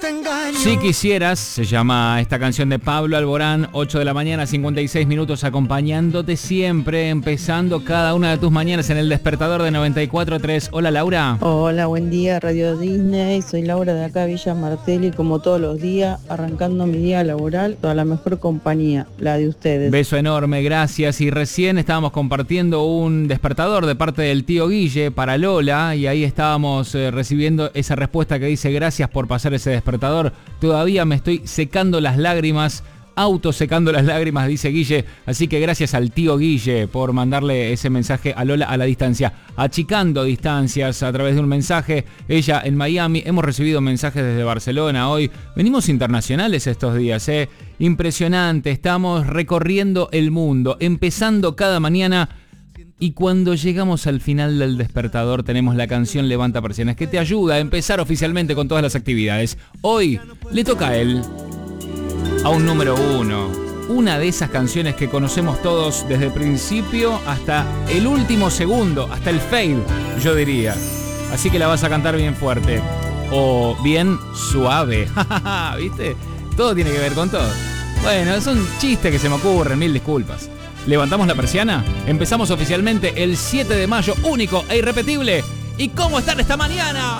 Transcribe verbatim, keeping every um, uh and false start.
desengaño. Si quisieras, se llama esta canción de Pablo Alborán, ocho de la mañana, cincuenta y seis minutos, acompañándote siempre, empezando cada una de tus mañanas en el despertador de noventa y cuatro punto tres. Hola, Laura. Hola, buen día, Radio Disney. Soy Laura de acá, Villa Martelli, como todos los días, arrancando mi día laboral, toda la mejor compañía, la de ustedes. Beso enorme, gracias. Y recién estábamos compartiendo un despertador de parte del tío Guille para Lola, y ahí estábamos eh, recibiendo esa respuesta que dice: gracias por pasar ese despertador, todavía me estoy secando las lágrimas, auto secando las lágrimas, dice Guille. Así que gracias al tío Guille por mandarle ese mensaje a Lola a la distancia, achicando distancias a través de un mensaje. Ella en Miami, hemos recibido mensajes desde Barcelona hoy. Venimos internacionales estos días, ¿eh? Impresionante, estamos recorriendo el mundo, empezando cada mañana. Y cuando llegamos al final del despertador tenemos la canción Levanta Persianas, que te ayuda a empezar oficialmente con todas las actividades. Hoy le toca a él, a un número uno, una de esas canciones que conocemos todos desde el principio hasta el último segundo, hasta el fade, yo diría. Así que la vas a cantar bien fuerte o bien suave. ¿Viste? Todo tiene que ver con todo. Bueno, es un chiste que se me ocurre, mil disculpas. Levantamos la persiana, empezamos oficialmente el siete de mayo, único e irrepetible. ¿Y cómo están esta mañana?